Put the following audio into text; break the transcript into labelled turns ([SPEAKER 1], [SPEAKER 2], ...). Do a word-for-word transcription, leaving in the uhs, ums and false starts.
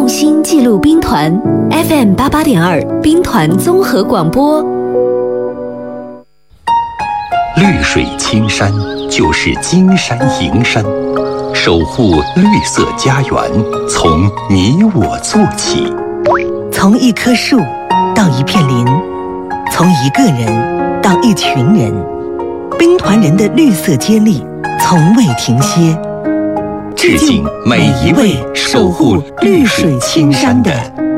[SPEAKER 1] 用心记录兵团 F M 八八点二兵团综合广播。
[SPEAKER 2] 绿水青山就是金山银山，守护绿色家园，从你我做起。
[SPEAKER 3] 从一棵树到一片林，从一个人到一群人，兵团人的绿色接力从未停歇。
[SPEAKER 2] 致敬每一位守护绿水青山的